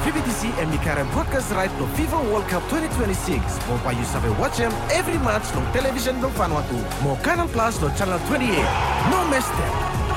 PBTC MD broadcast right to FIFA World Cup 2026. Mau payu sampai watch every match no television no Vanuatu. Mau Canal Plus no channel 28. No mistake.